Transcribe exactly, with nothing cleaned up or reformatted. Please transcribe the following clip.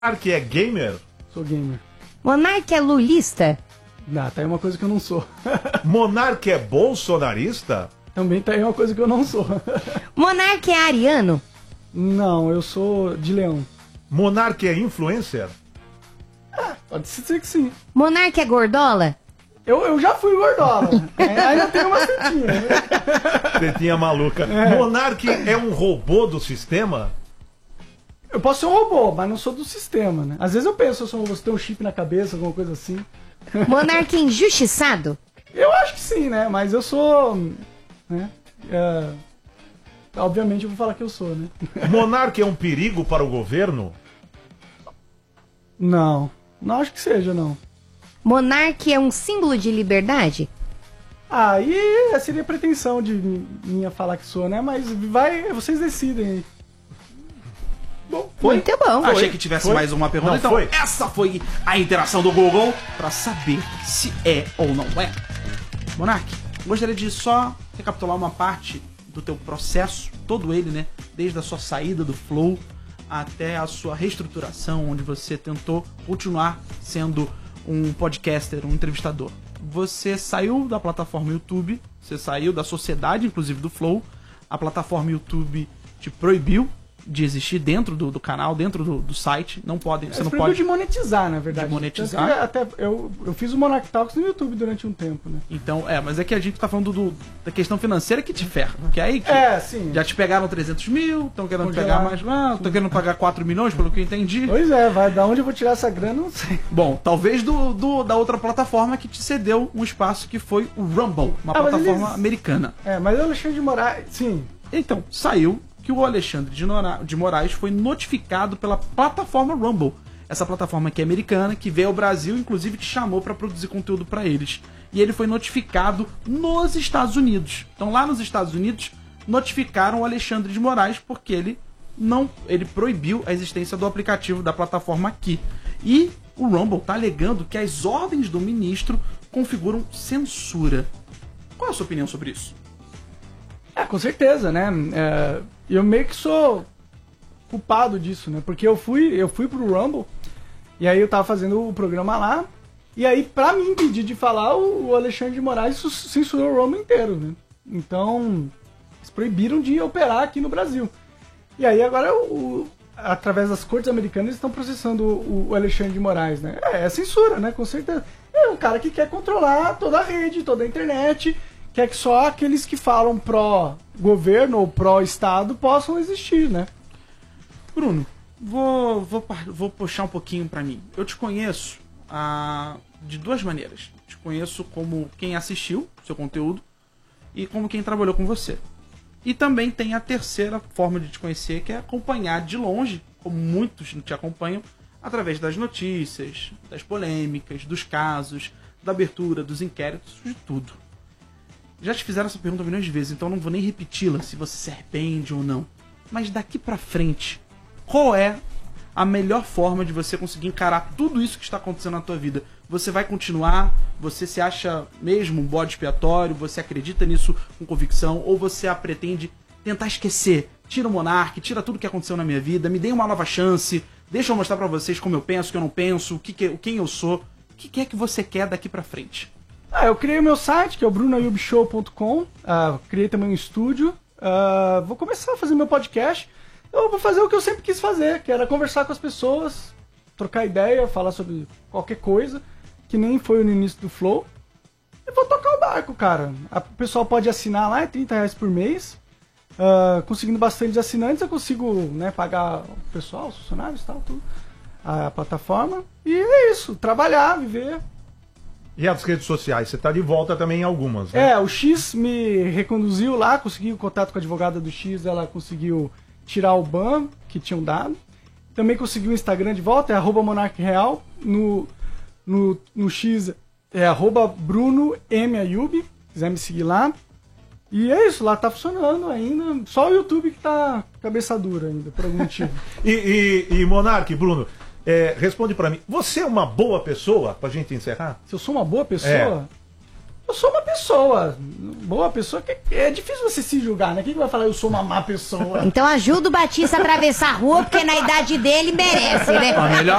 Monark é gamer? Sou gamer. Monark é lulista? Ah, tá aí uma coisa que eu não sou. Monark é bolsonarista? Também tá aí uma coisa que eu não sou. Monark é ariano? Não, eu sou de leão. Monark é influencer? Ah, pode ser que sim. Monark é gordola? Eu, eu já fui gordola. Ainda tenho uma tetinha. Né? Tetinha maluca. É. Monark é um robô do sistema? Eu posso ser um robô, mas não sou do sistema, né? Às vezes eu penso, eu sou um robô, você tem um chip na cabeça, alguma coisa assim. Monark é injustiçado? Eu acho que sim, né? Mas eu sou... Né? É... Obviamente eu vou falar que eu sou, né? Monark é um perigo para o governo? Não. Não acho que seja, não. Monark é um símbolo de liberdade? Aí ah, seria pretensão de minha falar que sou, né? Mas vai, vocês decidem aí. Bom, foi. Muito bom. Achei foi. que tivesse foi. mais uma pergunta. Não, então, foi. essa foi a interação do Google para saber se é ou não é. Monark, gostaria de só recapitular uma parte do teu processo, todo ele, né? Desde a sua saída do Flow até a sua reestruturação, onde você tentou continuar sendo um podcaster, um entrevistador. Você saiu da plataforma YouTube, você saiu da sociedade, inclusive do Flow. A plataforma YouTube te proibiu de existir dentro do, do canal, dentro do, do site. Não podem, você é, não pode... de monetizar, na verdade. De monetizar. Até eu, eu fiz o Monark Talks no YouTube durante um tempo, né? Então, é, mas é que a gente tá falando do, da questão financeira que te ferra. Porque aí que é, sim. já te pegaram trezentos mil, estão querendo Congelar. pegar mais... Ah, estão querendo pagar quatro milhões, pelo que eu entendi. Pois é, vai, da onde eu vou tirar essa grana, não sei. Bom, talvez do, do, da outra plataforma que te cedeu um espaço que foi o Rumble, uma ah, plataforma eles... americana. É, mas o Alexandre de Moraes, sim. Então, saiu que o Alexandre de, Nora... de Moraes foi notificado pela plataforma Rumble. Essa plataforma que é americana, que veio ao Brasil, inclusive te chamou para produzir conteúdo para eles. E ele foi notificado nos Estados Unidos. Então lá nos Estados Unidos, notificaram o Alexandre de Moraes porque ele não, ele proibiu a existência do aplicativo da plataforma aqui. E o Rumble está alegando que as ordens do ministro configuram censura. Qual é a sua opinião sobre isso? É, com certeza, né? É, eu meio que sou culpado disso, né? Porque eu fui, eu fui pro Rumble e aí eu tava fazendo o programa lá e aí pra me impedir de falar, o, o Alexandre de Moraes censurou o Rumble inteiro, né? Então, eles proibiram de operar aqui no Brasil. E aí agora, o, através das cortes americanas, eles estão processando o, o Alexandre de Moraes, né? É, é censura, né? Com certeza. É um cara que quer controlar toda a rede, toda a internet... Quer que só aqueles que falam pró-governo ou pró-estado possam existir, né? Bruno, vou, vou, vou puxar um pouquinho pra mim. Eu te conheço ah, de duas maneiras. Te conheço como quem assistiu seu conteúdo e como quem trabalhou com você. E também tem a terceira forma de te conhecer, que é acompanhar de longe, como muitos te acompanham, através das notícias, das polêmicas, dos casos, da abertura, dos inquéritos, de tudo. Já te fizeram essa pergunta milhões de vezes, então eu não vou nem repeti-la, se você se arrepende ou não. Mas daqui pra frente, qual é a melhor forma de você conseguir encarar tudo isso que está acontecendo na tua vida? Você vai continuar? Você se acha mesmo um bode expiatório? Você acredita nisso com convicção? Ou você a pretende tentar esquecer? Tira o Monark, tira tudo que aconteceu na minha vida, me dê uma nova chance, deixa eu mostrar pra vocês como eu penso, o que eu não penso, o que, que, quem eu sou. O que, que é que você quer daqui pra frente? Ah, eu criei o meu site, que é o bruno ayub show ponto com. Uh, criei também um estúdio. Uh, vou começar a fazer meu podcast. Eu vou fazer o que eu sempre quis fazer, que era conversar com as pessoas, trocar ideia, falar sobre qualquer coisa, que nem foi no início do Flow. E vou tocar o barco, cara. O pessoal pode assinar lá, é trinta reais por mês. Uh, conseguindo bastante assinantes, eu consigo, né, pagar o pessoal, os funcionários e tal, tudo. A plataforma. E é isso, trabalhar, viver. E as redes sociais? Você tá de volta também em algumas, né? É, o X me reconduziu lá, consegui o contato com a advogada do X, ela conseguiu tirar o ban que tinham dado. Também consegui o Instagram de volta, é arroba monarkreal. No, no, no X é arroba bruno m ayub, quiser me seguir lá. E é isso, lá tá funcionando ainda. Só o YouTube que tá cabeça dura ainda, por algum motivo. e, e, e Monark, Bruno... É, responde pra mim, você é uma boa pessoa, pra gente encerrar? Se eu sou uma boa pessoa? É. Eu sou uma pessoa, boa pessoa, que é difícil você se julgar, né? Quem que vai falar eu sou uma má pessoa? Então ajuda o Batista a atravessar a rua, porque na idade dele merece, né? A melhor,